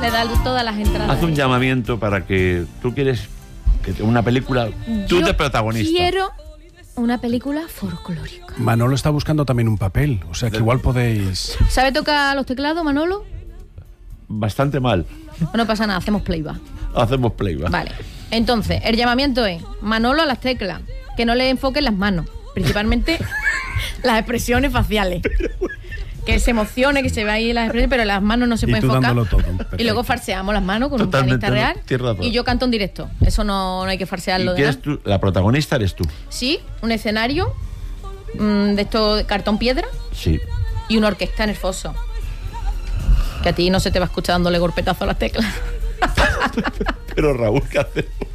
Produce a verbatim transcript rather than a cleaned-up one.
le da todas las entradas. Haz un llamamiento para que tú quieres que te- una película, tú Yo de protagonista. quiero una película folclórica. Manolo está buscando también un papel, o sea que igual podéis... ¿Sabe tocar los teclados, Manolo? Bastante mal. No pasa nada, hacemos playback. Hacemos playback. Vale. Entonces, el llamamiento es Manolo a las teclas, que no le enfoquen las manos, principalmente las expresiones faciales. Que se emocione, que se vea ahí las expresiones, pero las manos no se Y pueden tú enfocar. dándolo todo. Y Perfecto. luego farseamos las manos con Totalmente, un pianista no, tienes real. razón. Y yo canto en directo. Eso no, no hay que farsearlo ¿Y de quién nada. es tú? La protagonista eres tú. Sí, un escenario mm, de esto de cartón piedra Sí. y una orquesta en el foso. Que a ti no se te va a escuchar dándole golpetazo a las teclas. Pero Raúl, ¿qué hacemos?